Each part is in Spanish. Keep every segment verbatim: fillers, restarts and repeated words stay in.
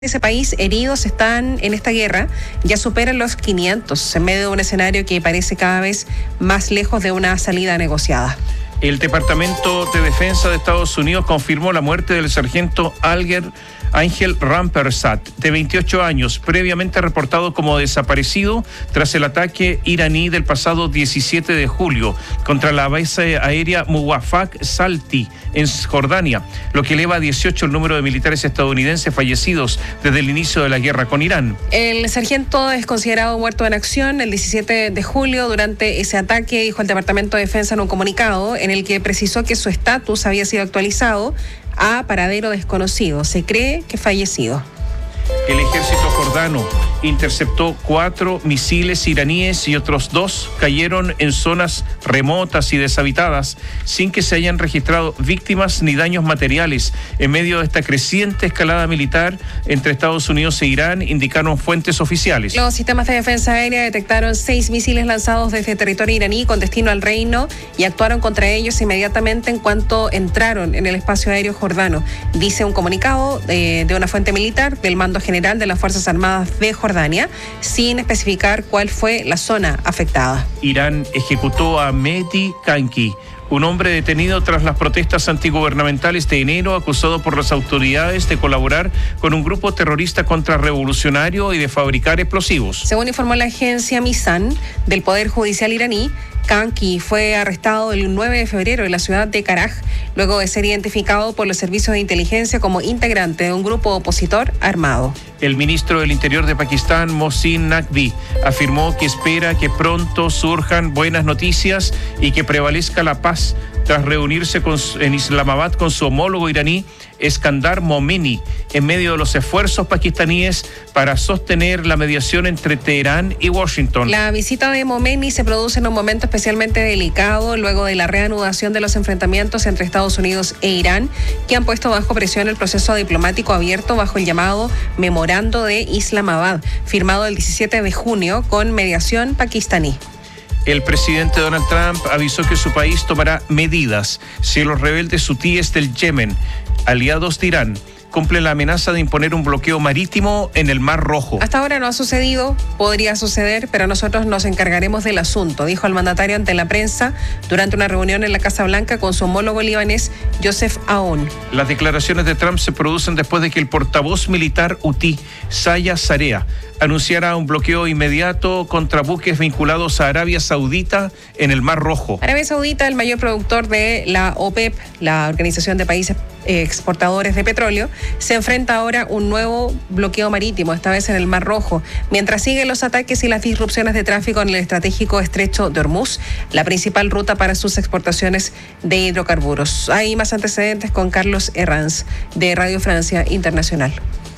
Ese país heridos están en esta guerra, ya superan los quinientos, en medio de un escenario que parece cada vez más lejos de una salida negociada. El Departamento de Defensa de Estados Unidos confirmó la muerte del sargento Alger Ángel Rampersad, de veintiocho años, previamente reportado como desaparecido tras el ataque iraní del pasado diecisiete de julio contra la base aérea Muwafaq Salti en Jordania, lo que eleva a dieciocho el número de militares estadounidenses fallecidos desde el inicio de la guerra con Irán. El sargento es considerado muerto en acción el diecisiete de julio durante ese ataque, dijo el Departamento de Defensa en un comunicado en el que precisó que su estatus había sido actualizado a paradero desconocido. Se cree que fallecido. El ejército jordano interceptó cuatro misiles iraníes y otros dos cayeron en zonas remotas y deshabitadas sin que se hayan registrado víctimas ni daños materiales en medio de esta creciente escalada militar entre Estados Unidos e Irán, indicaron fuentes oficiales. Los sistemas de defensa aérea detectaron seis misiles lanzados desde territorio iraní con destino al reino y actuaron contra ellos inmediatamente en cuanto entraron en el espacio aéreo jordano, dice un comunicado de, de una fuente militar del Mando General de las Fuerzas Armadas de Jordania, sin especificar cuál fue la zona afectada. Irán ejecutó a Mehdi Kanki, un hombre detenido tras las protestas antigubernamentales de enero, acusado por las autoridades de colaborar con un grupo terrorista contrarrevolucionario y de fabricar explosivos. Según informó la agencia Misan del Poder Judicial iraní, Kanki fue arrestado el nueve de febrero en la ciudad de Karaj, luego de ser identificado por los servicios de inteligencia como integrante de un grupo opositor armado. El ministro del Interior de Pakistán, Mohsin Naqvi, afirmó que espera que pronto surjan buenas noticias y que prevalezca la paz tras reunirse con, en Islamabad con su homólogo iraní, Eskandar Momeni, en medio de los esfuerzos pakistaníes para sostener la mediación entre Teherán y Washington. La visita de Momeni se produce en un momento especialmente delicado luego de la reanudación de los enfrentamientos entre Estados Unidos e Irán, que han puesto bajo presión el proceso diplomático abierto bajo el llamado Memorando de Islamabad, firmado el diecisiete de junio con mediación pakistaní. El presidente Donald Trump avisó que su país tomará medidas si los rebeldes hutíes del Yemen, aliados de Irán, cumplen la amenaza de imponer un bloqueo marítimo en el Mar Rojo. Hasta ahora no ha sucedido, podría suceder, pero nosotros nos encargaremos del asunto, dijo el mandatario ante la prensa durante una reunión en la Casa Blanca con su homólogo libanés, Joseph Aoun. Las declaraciones de Trump se producen después de que el portavoz militar hutí, Zaya Zarea, anunciara un bloqueo inmediato contra buques vinculados a Arabia Saudita en el Mar Rojo. Arabia Saudita, el mayor productor de la OPEP, la Organización de Países Exportadores de Petróleo, se enfrenta ahora a un nuevo bloqueo marítimo, esta vez en el Mar Rojo, mientras siguen los ataques y las disrupciones de tráfico en el estratégico estrecho de Hormuz, la principal ruta para sus exportaciones de hidrocarburos. Hay más antecedentes con Carlos Herranz, de Radio Francia Internacional.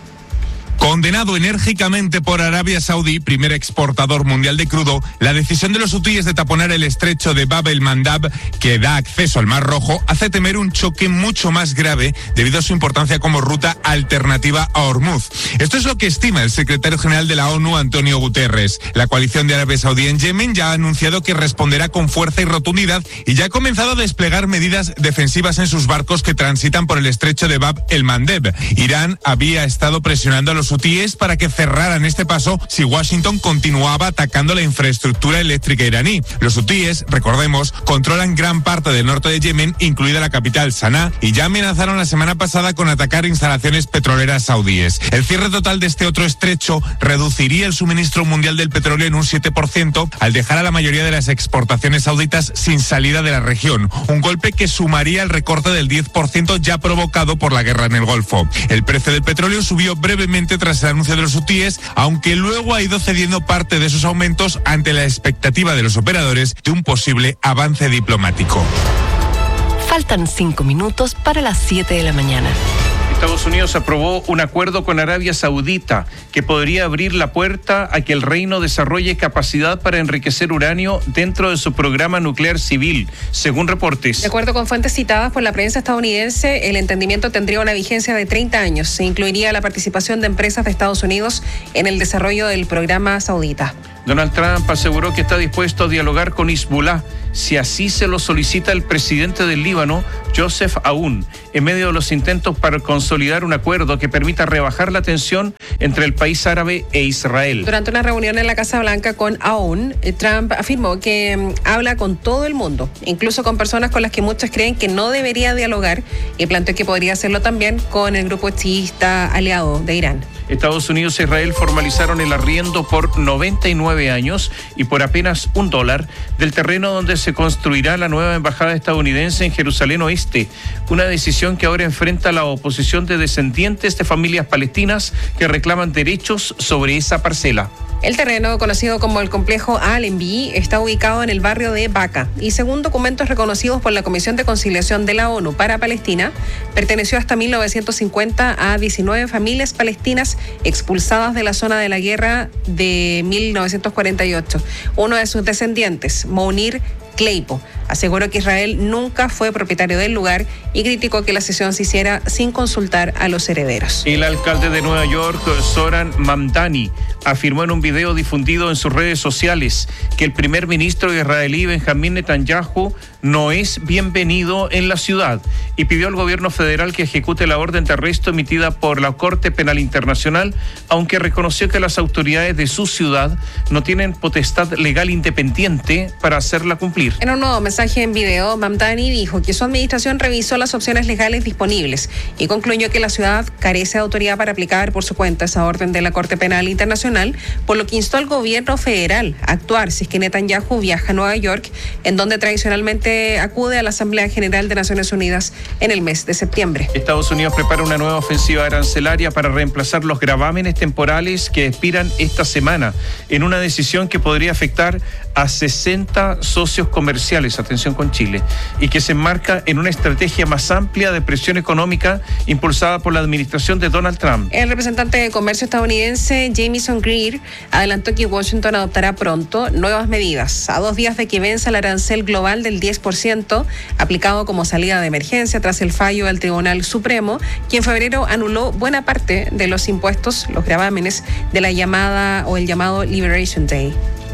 Condenado enérgicamente por Arabia Saudí, primer exportador mundial de crudo, la decisión de los hutíes de taponar el estrecho de Bab el-Mandab, que da acceso al Mar Rojo, hace temer un choque mucho más grave debido a su importancia como ruta alternativa a Hormuz. Esto es lo que estima el secretario general de la ONU, Antonio Guterres. La coalición de Arabia Saudí en Yemen ya ha anunciado que responderá con fuerza y rotundidad y ya ha comenzado a desplegar medidas defensivas en sus barcos que transitan por el estrecho de Bab el-Mandeb. Irán había estado presionando a los hutíes para que cerraran este paso si Washington continuaba atacando la infraestructura eléctrica iraní. Los hutíes, recordemos, controlan gran parte del norte de Yemen, incluida la capital Sanaa, y ya amenazaron la semana pasada con atacar instalaciones petroleras saudíes. El cierre total de este otro estrecho reduciría el suministro mundial del petróleo en un siete por ciento, al dejar a la mayoría de las exportaciones sauditas sin salida de la región, un golpe que sumaría el recorte del diez por ciento ya provocado por la guerra en el Golfo. El precio del petróleo subió brevemente tras el anuncio de los hutíes, aunque luego ha ido cediendo parte de esos aumentos ante la expectativa de los operadores de un posible avance diplomático. Faltan cinco minutos para las siete de la mañana. Estados Unidos aprobó un acuerdo con Arabia Saudita que podría abrir la puerta a que el reino desarrolle capacidad para enriquecer uranio dentro de su programa nuclear civil, según reportes. De acuerdo con fuentes citadas por la prensa estadounidense, el entendimiento tendría una vigencia de treinta años. Se incluiría la participación de empresas de Estados Unidos en el desarrollo del programa saudita. Donald Trump aseguró que está dispuesto a dialogar con Hezbollah si así se lo solicita el presidente del Líbano, Joseph Aoun, en medio de los intentos para consolidar un acuerdo que permita rebajar la tensión entre el país árabe e Israel. Durante una reunión en la Casa Blanca con Aoun, Trump afirmó que um, habla con todo el mundo, incluso con personas con las que muchos creen que no debería dialogar, y planteó que podría hacerlo también con el grupo chiita aliado de Irán. Estados Unidos e Israel formalizaron el arriendo por noventa y nueve años y por apenas un dólar del terreno donde se construirá la nueva embajada estadounidense en Jerusalén Oeste, una decisión que ahora enfrenta la oposición de descendientes de familias palestinas que reclaman derechos sobre esa parcela. El terreno, conocido como el complejo Allenby, está ubicado en el barrio de Baca y, según documentos reconocidos por la Comisión de Conciliación de la ONU para Palestina, perteneció hasta mil novecientos cincuenta a diecinueve familias palestinas expulsadas de la zona de la guerra de mil novecientos cuarenta y ocho. Uno de sus descendientes, Mounir Kleipo, aseguró que Israel nunca fue propietario del lugar y criticó que la cesión se hiciera sin consultar a los herederos. El alcalde de Nueva York, Zoran Mamdani, afirmó en un video difundido en sus redes sociales que el primer ministro israelí Benjamín Netanyahu no es bienvenido en la ciudad y pidió al gobierno federal que ejecute la orden de arresto emitida por la Corte Penal Internacional, aunque reconoció que las autoridades de su ciudad no tienen potestad legal independiente para hacerla cumplir. En un nuevo mensaje en video, Mamdani dijo que su administración revisó las opciones legales disponibles y concluyó que la ciudad carece de autoridad para aplicar por su cuenta esa orden de la Corte Penal Internacional, por lo que instó al gobierno federal a actuar si es que Netanyahu viaja a Nueva York, en donde tradicionalmente acude a la Asamblea General de Naciones Unidas en el mes de septiembre. Estados Unidos prepara una nueva ofensiva arancelaria para reemplazar los gravámenes temporales que expiran esta semana, en una decisión que podría afectar a sesenta socios comerciales, atención con Chile, y que se enmarca en una estrategia más amplia de presión económica impulsada por la administración de Donald Trump. El representante de comercio estadounidense Jamieson Greer adelantó que Washington adoptará pronto nuevas medidas, a dos días de que venza el arancel global del diez por ciento, aplicado como salida de emergencia tras el fallo del Tribunal Supremo, que en febrero anuló buena parte de los impuestos, los gravámenes, de la llamada o el llamado Liberation Day.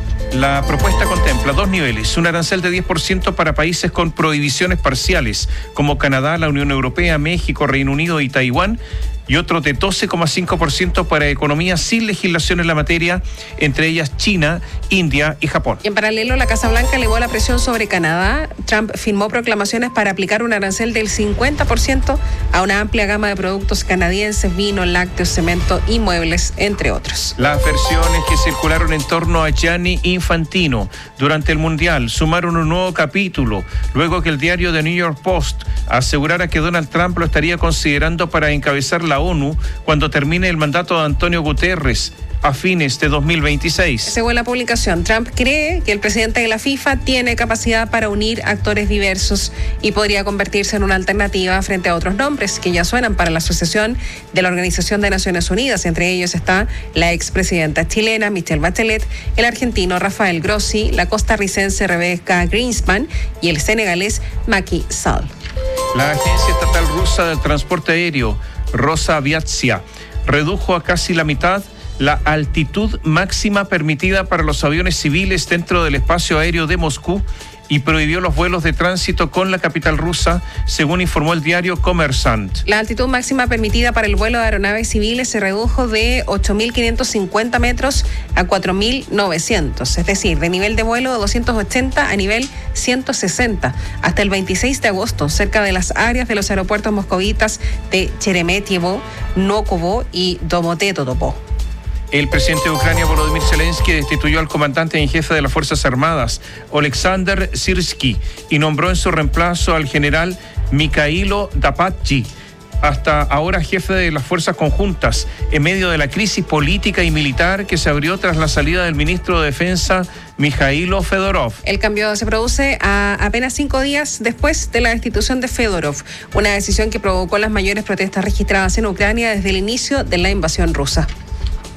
La propuesta contempla dos niveles, un arancel de diez por ciento para países con prohibiciones parciales, como Canadá, la Unión Europea, México, Reino Unido y Taiwán, y otro de doce coma cinco por ciento para economías sin legislación en la materia, entre ellas China, India y Japón. Y en paralelo, la Casa Blanca elevó la presión sobre Canadá. Trump firmó proclamaciones para aplicar un arancel del cincuenta por ciento a una amplia gama de productos canadienses, vino, lácteos, cemento y muebles, entre otros. Las versiones que circularon en torno a Gianni Infantino durante el Mundial sumaron un nuevo capítulo, luego que el diario The New York Post asegurara que Donald Trump lo estaría considerando para encabezar la ONU cuando termine el mandato de Antonio Guterres a fines de dos mil veintiséis. Según la publicación, Trump cree que el presidente de la FIFA tiene capacidad para unir actores diversos y podría convertirse en una alternativa frente a otros nombres que ya suenan para la asociación de la Organización de Naciones Unidas. Entre ellos está la expresidenta chilena Michelle Bachelet, el argentino Rafael Grossi, la costarricense Rebecca Greenspan y el senegalés Macky Sall. La Agencia Estatal Rusa del Transporte Aéreo, Rosaviatsia, redujo a casi la mitad la altitud máxima permitida para los aviones civiles dentro del espacio aéreo de Moscú y prohibió los vuelos de tránsito con la capital rusa, según informó el diario Kommersant. La altitud máxima permitida para el vuelo de aeronaves civiles se redujo de ocho mil quinientos cincuenta metros a cuatro mil novecientos, es decir, de nivel de vuelo de doscientos ochenta a nivel ciento sesenta, hasta el veintiséis de agosto, cerca de las áreas de los aeropuertos moscovitas de Sheremetyevo, Vnukovo y Domodedovo. El presidente de Ucrania, Volodymyr Zelensky, destituyó al comandante en jefe de las Fuerzas Armadas, Oleksandr Syrsky, y nombró en su reemplazo al general Mikhailo Dapatyi, hasta ahora jefe de las Fuerzas Conjuntas, en medio de la crisis política y militar que se abrió tras la salida del ministro de Defensa, Mikhailo Fedorov. El cambio se produce a apenas cinco días después de la destitución de Fedorov, una decisión que provocó las mayores protestas registradas en Ucrania desde el inicio de la invasión rusa.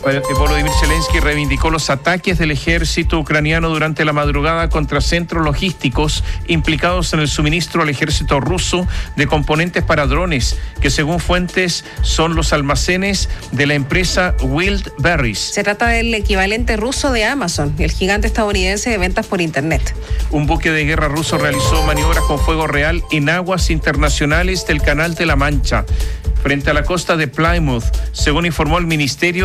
Volodymyr Zelensky reivindicó los ataques del ejército ucraniano durante la madrugada contra centros logísticos implicados en el suministro al ejército ruso de componentes para drones, que según fuentes son los almacenes de la empresa Wildberries. Se trata del equivalente ruso de Amazon, el gigante estadounidense de ventas por Internet. Un buque de guerra ruso realizó maniobras con fuego real en aguas internacionales del Canal de la Mancha, frente a la costa de Plymouth, según informó el Ministerio